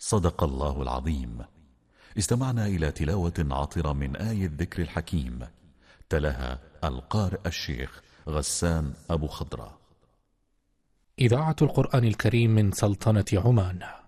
صدق الله العظيم. استمعنا إلى تلاوة عطرة من آية الذكر الحكيم، تلاها القارئ الشيخ غسان أبو خضرة. إذاعة القرآن الكريم من سلطنة عمان.